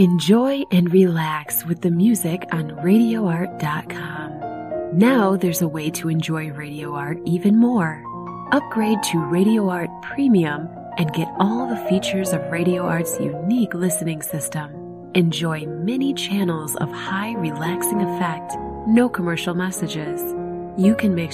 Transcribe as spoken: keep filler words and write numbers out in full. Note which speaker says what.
Speaker 1: Enjoy and relax with the music on radio art dot com. Now there's a way to enjoy Radio Art even more. Upgrade to Radio Art Premium and get all the features of Radio Art's unique listening system. Enjoy many channels of high relaxing effect, no commercial messages. You can mix